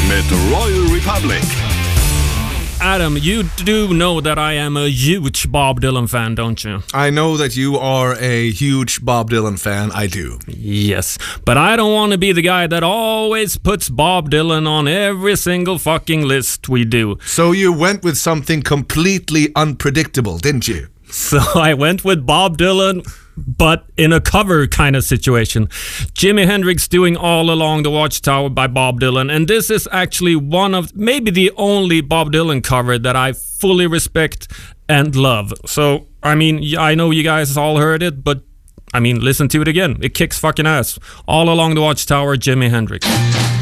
med Royal Republic. Adam, you do know that I am a huge Bob Dylan fan, don't you? I know that you are a huge Bob Dylan fan. I do. Yes, but I don't want to be the guy that always puts Bob Dylan on every single fucking list we do. So you went with something completely unpredictable, didn't you? So I went with Bob Dylan, but in a cover kind of situation. Jimi Hendrix doing All Along the Watchtower by Bob Dylan, and this is actually one of maybe the only Bob Dylan cover that I fully respect and love. So, I mean, I know you guys all heard it, but I mean, listen to it again. It kicks fucking ass. All Along the Watchtower, Jimi Hendrix.